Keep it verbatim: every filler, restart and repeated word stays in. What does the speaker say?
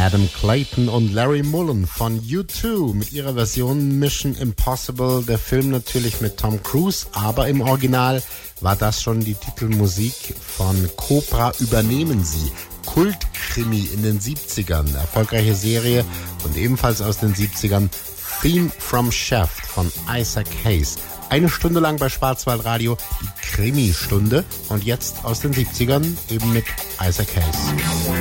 Adam Clayton und Larry Mullen von U zwei mit ihrer Version Mission Impossible. Der Film natürlich mit Tom Cruise, aber im Original war das schon die Titelmusik von Cobra Übernehmen Sie. Kultkrimi in den siebzigern, erfolgreiche Serie und ebenfalls aus den siebzigern Theme from Shaft von Isaac Hayes. Eine Stunde lang bei Schwarzwaldradio, die Krimi-Stunde und jetzt aus den siebzigern eben mit Isaac Hayes.